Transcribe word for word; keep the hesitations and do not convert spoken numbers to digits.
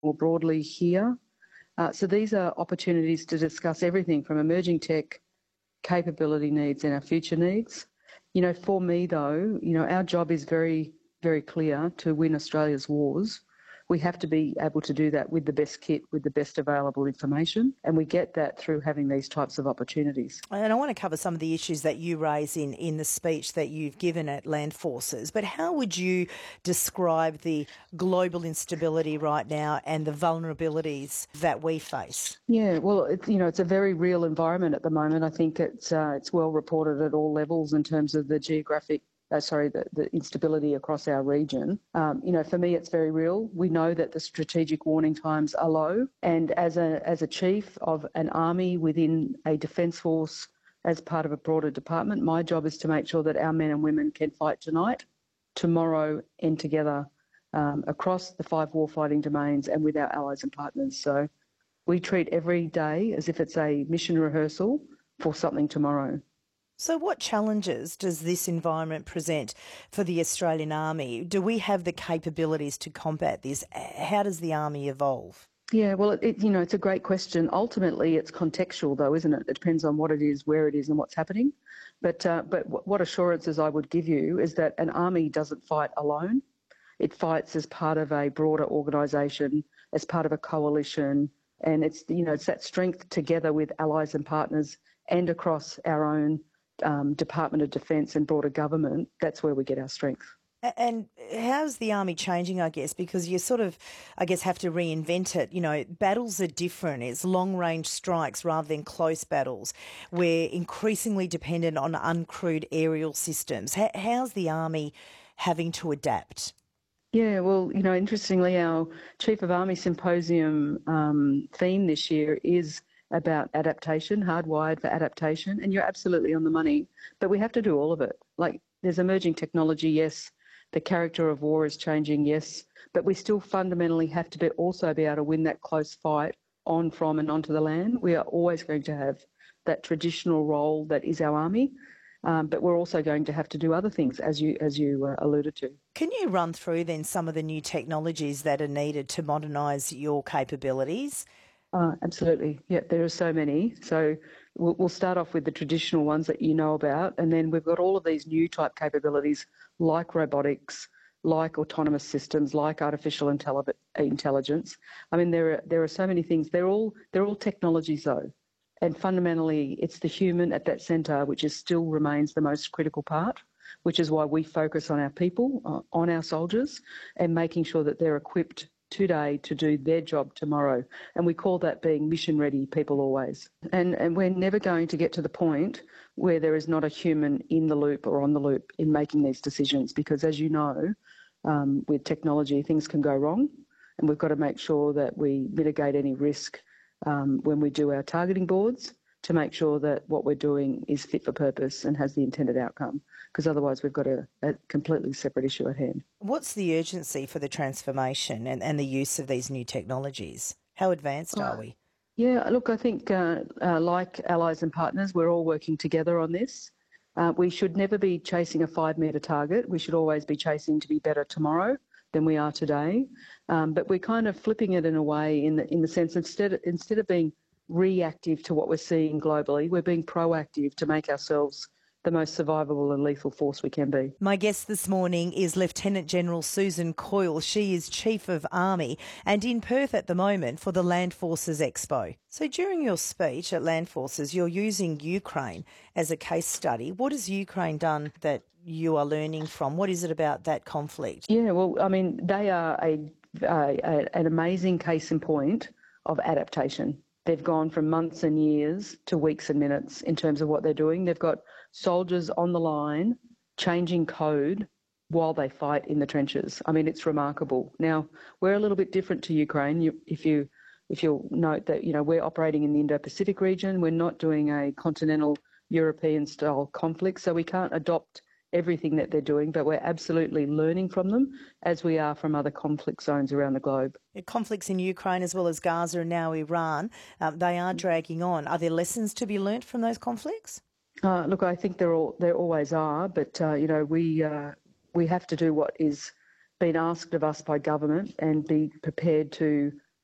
more broadly here. Uh, so these are opportunities to discuss everything from emerging tech, capability needs and our future needs. You know, for me though, you know, our job is very, very clear to win Australia's wars. We have to be able to do that with the best kit, with the best available information, and we get that through having these types of opportunities. And I want to cover some of the issues that you raise in, in the speech that you've given at Land Forces, but how would you describe the global instability right now and the vulnerabilities that we face? Yeah, well, it's, you know, it's a very real environment at the moment. I think it's uh, it's well reported at all levels in terms of the geographic Uh, sorry, the, the instability across our region. Um, you know, for me, it's very real. We know that the strategic warning times are low, and as a as a chief of an army within a defence force, as part of a broader department, my job is to make sure that our men and women can fight tonight, tomorrow, and together um, across the five warfighting domains and with our allies and partners. So we treat every day as if it's a mission rehearsal for something tomorrow. So what challenges does this environment present for the Australian Army? Do we have the capabilities to combat this? How does the Army evolve? Yeah, well, it, you know, it's a great question. Ultimately, it's contextual, though, isn't it? It depends on what it is, where it is, and what's happening. But uh, but what assurances I would give you is that an army doesn't fight alone. It fights as part of a broader organisation, as part of a coalition, and it's you know it's that strength together with allies and partners, and across our own um, Department of Defence and broader government. That's where we get our strength. And how's the Army changing, I guess, because you sort of, I guess, have to reinvent it. You know, battles are different. It's long-range strikes rather than close battles. We're increasingly dependent on uncrewed aerial systems. How's the Army having to adapt? Yeah, well, you know, interestingly, our Chief of Army Symposium um, theme this year is about adaptation, hardwired for adaptation, and you're absolutely on the money. But we have to do all of it. Like, there's emerging technology, yes. The character of war is changing, yes, but we still fundamentally have to be also be able to win that close fight on, from and onto the land. We are always going to have that traditional role that is our army, um, but we're also going to have to do other things, as you as you uh, alluded to. Can you run through then some of the new technologies that are needed to modernise your capabilities? Uh, absolutely. Yeah, there are so many. So we'll, we'll start off with the traditional ones that you know about, and then we've got all of these new type capabilities like robotics, like autonomous systems, like artificial intelli- intelligence. I mean, there are there are so many things. They're all they're all technologies though, and fundamentally, it's the human at that centre which is still remains the most critical part. Which is why we focus on our people, uh, on our soldiers, and making sure that they're equipped today to do their job tomorrow. And we call that being mission ready, people always. And, and we're never going to get to the point where there is not a human in the loop or on the loop in making these decisions, because as you know, um, with technology, things can go wrong, and we've got to make sure that we mitigate any risk um, when we do our targeting boards to make sure that what we're doing is fit for purpose and has the intended outcome, because otherwise we've got a, a completely separate issue at hand. What's the urgency for the transformation and, and the use of these new technologies? How advanced uh, are we? Yeah, look, I think uh, uh, like allies and partners, we're all working together on this. Uh, we should never be chasing a five-metre target. We should always be chasing to be better tomorrow than we are today. Um, but we're kind of flipping it in a way in the, in the sense instead, instead of being reactive to what we're seeing globally, we're being proactive to make ourselves the most survivable and lethal force we can be. My guest this morning is Lieutenant General Susan Coyle. She is Chief of Army and in Perth at the moment for the Land Forces Expo. So during your speech at Land Forces, you're using Ukraine as a case study. What has Ukraine done that you are learning from? What is it about that conflict? Yeah, well, I mean, they are a, a, a an amazing case in point of adaptation. They've gone from months and years to weeks and minutes in terms of what they're doing. They've got soldiers on the line changing code while they fight in the trenches. I mean, it's remarkable. Now, we're a little bit different to Ukraine. You, if you if you'll note that, you know, we're operating in the Indo-Pacific region. We're not doing a continental European-style conflict, so we can't adopt everything that they're doing, but we're absolutely learning from them as we are from other conflict zones around the globe. Conflicts in Ukraine as well as Gaza and now Iran, um, they are dragging on. Are there lessons to be learnt from those conflicts? Uh, look, I think there all there always are, but uh, you know we uh, we have to do what is being asked of us by government and be prepared to